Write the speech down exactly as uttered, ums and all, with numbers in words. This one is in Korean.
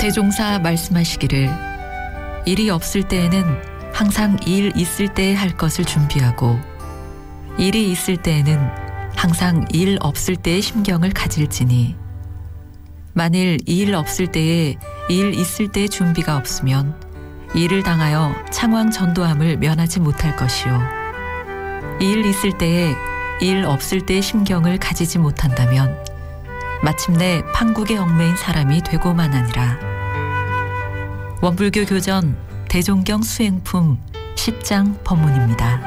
대종사 말씀하시기를 일이 없을 때에는 항상 일 있을 때에 할 것을 준비하고 일이 있을 때에는 항상 일 없을 때의 심경을 가질지니 만일 일 없을 때에 일 있을 때의 준비가 없으면 일을 당하여 창왕 전도함을 면하지 못할 것이요 일 있을 때에 일 없을 때의 심경을 가지지 못한다면 마침내 판국에 얽매인 사람이 되고만 하니라. 원불교 교전 대종경 수행품 십 장 법문입니다.